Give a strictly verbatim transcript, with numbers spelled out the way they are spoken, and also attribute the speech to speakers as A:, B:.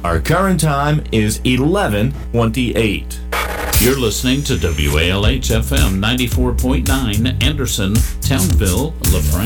A: Our current time is eleven twenty-eight.
B: You're listening to W A L H F M ninety-four point nine, Anderson, Townville, LaFrance.